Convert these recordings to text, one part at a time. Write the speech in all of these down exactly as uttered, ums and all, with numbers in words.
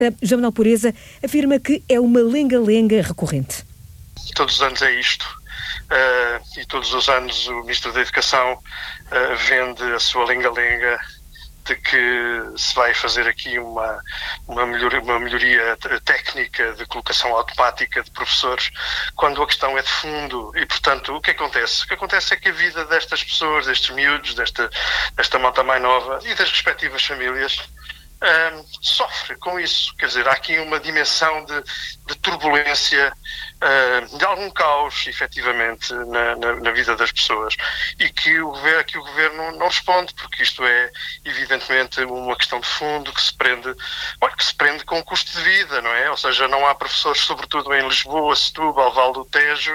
José Manuel Pureza afirma que é uma lenga-lenga recorrente. Todos os anos é isto. Uh, e todos os anos o Ministro da Educação uh, vende a sua lenga-lenga de que se vai fazer aqui uma, uma, melhoria, uma melhoria técnica de colocação automática de professores, quando a questão é de fundo. E, portanto, o que acontece? O que acontece é que a vida destas pessoas, destes miúdos, desta, desta malta mais nova e das respectivas famílias um, sofre com isso. Quer dizer, há aqui uma dimensão de, de turbulência, uh, de algum caos, efetivamente, na, na, na vida das pessoas, e que o governo, que o governo não responde, porque isto é, evidentemente, uma questão de fundo que se prende, bom, que se prende com o custo de vida, não é? Ou seja, não há professores, sobretudo em Lisboa, Setúbal, Val do Tejo,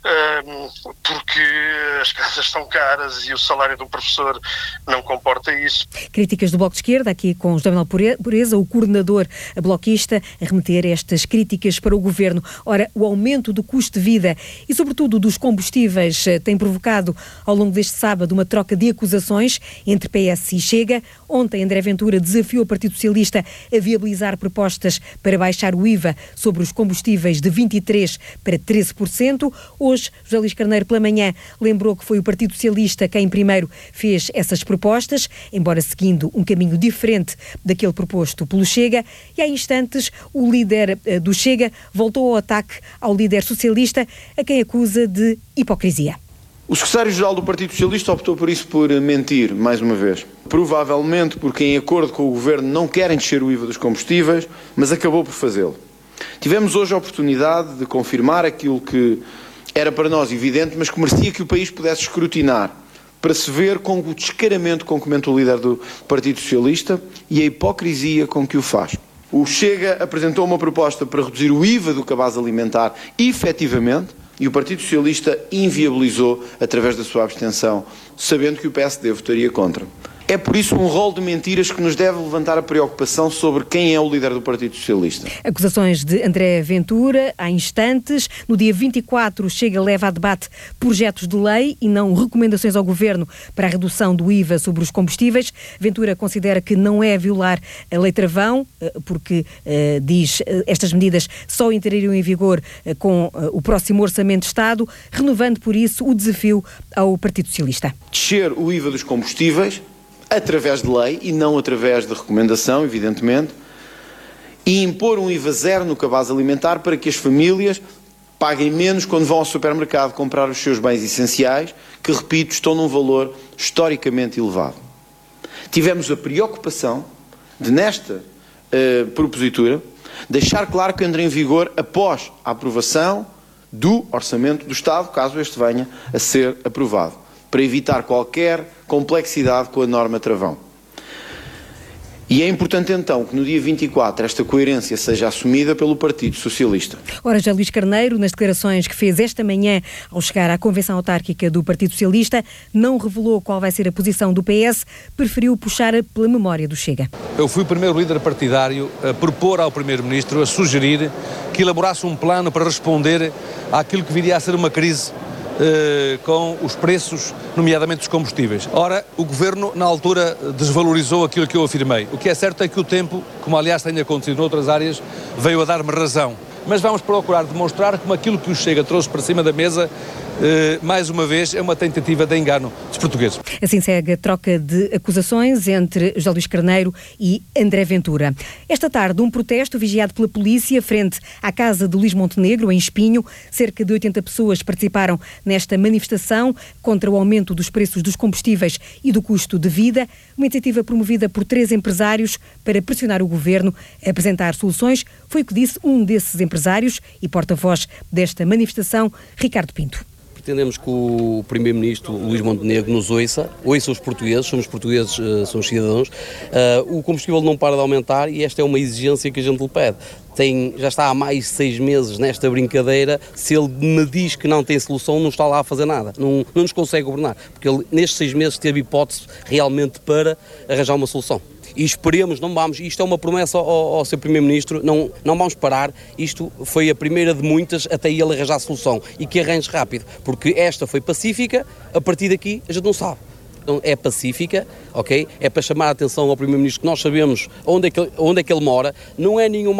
uh, porque as casas são caras e o salário de um professor não comporta isso. Críticas do Bloco de Esquerda, aqui com José Manuel Pureza, o coordenador bloquista, a remeter estas críticas para o governo. Ora, o aumento do custo de vida e, sobretudo, dos combustíveis tem provocado, ao longo deste sábado, uma troca de acusações entre P S e Chega. Ontem, André Ventura desafiou o Partido Socialista a viabilizar propostas para baixar o I V A sobre os combustíveis de vinte e três por cento para treze por cento. Hoje, José Luís Carneiro, pela manhã, lembrou que foi o Partido Socialista quem primeiro fez essas propostas, embora seguindo um caminho diferente daquele proposto pelo Chega. E há instantes, o líder do Chega voltou ao ataque ao líder socialista, a quem acusa de hipocrisia. O secretário-geral do Partido Socialista optou por isso, por mentir, mais uma vez. Provavelmente porque, em acordo com o governo, não querem descer o I V A dos combustíveis, mas acabou por fazê-lo. Tivemos hoje a oportunidade de confirmar aquilo que era para nós evidente, mas que merecia que o país pudesse escrutinar, para se ver com o descaramento com que comenta o líder do Partido Socialista e a hipocrisia com que o faz. O Chega apresentou uma proposta para reduzir o I V A do cabaz alimentar efetivamente, e o Partido Socialista inviabilizou através da sua abstenção, sabendo que o P S D votaria contra. É por isso um rol de mentiras que nos deve levantar a preocupação sobre quem é o líder do Partido Socialista. Acusações de André Ventura, há instantes. No dia vinte e quatro, o Chega leva a debate projetos de lei e não recomendações ao Governo para a redução do I V A sobre os combustíveis. Ventura considera que não é violar a lei travão, porque, uh, diz, uh, estas medidas só entrariam em vigor uh, com uh, o próximo Orçamento de Estado, renovando, por isso, o desafio ao Partido Socialista. Descer o I V A dos combustíveis através de lei e não através de recomendação, evidentemente, e impor um I V A zero no cabaz alimentar para que as famílias paguem menos quando vão ao supermercado comprar os seus bens essenciais, que, repito, estão num valor historicamente elevado. Tivemos a preocupação de, nesta uh, propositura, deixar claro que entra em vigor após a aprovação do Orçamento do Estado, caso este venha a ser aprovado, para evitar qualquer complexidade com a norma travão. E é importante então que no dia vinte e quatro esta coerência seja assumida pelo Partido Socialista. Ora, já Luís Carneiro, nas declarações que fez esta manhã ao chegar à Convenção Autárquica do Partido Socialista, não revelou qual vai ser a posição do P S, preferiu puxar pela memória do Chega. Eu fui o primeiro líder partidário a propor ao Primeiro-Ministro, a sugerir que elaborasse um plano para responder àquilo que viria a ser uma crise Uh, com os preços, nomeadamente dos combustíveis. Ora, o Governo, na altura, desvalorizou aquilo que eu afirmei. O que é certo é que o tempo, como aliás tem acontecido noutras áreas, veio a dar-me razão. Mas vamos procurar demonstrar como aquilo que o Chega trouxe para cima da mesa, Uh, mais uma vez, é uma tentativa de engano dos portugueses. Assim segue a troca de acusações entre José Luís Carneiro e André Ventura. Esta tarde, um protesto vigiado pela polícia frente à casa de Luís Montenegro, em Espinho. Cerca de oitenta pessoas participaram nesta manifestação contra o aumento dos preços dos combustíveis e do custo de vida. Uma iniciativa promovida por três empresários para pressionar o governo a apresentar soluções. Foi o que disse um desses empresários e porta-voz desta manifestação, Ricardo Pinto. Pretendemos que o Primeiro-Ministro Luís Montenegro nos ouça, ouça os portugueses, somos portugueses, somos cidadãos. Uh, o combustível não para de aumentar e esta é uma exigência que a gente lhe pede. Tem, já está há mais de seis meses nesta brincadeira, se ele me diz que não tem solução, não está lá a fazer nada, não, não nos consegue governar, porque ele nestes seis meses teve hipótese realmente para arranjar uma solução. E esperemos, não vamos, isto é uma promessa ao, ao seu Primeiro-Ministro, não, não vamos parar, isto foi a primeira de muitas até ele arranjar a solução e que arranje rápido, porque esta foi pacífica, a partir daqui a gente não sabe. é pacífica, ok? É para chamar a atenção ao Primeiro-Ministro que nós sabemos onde é que, onde é que ele mora, não é nenhuma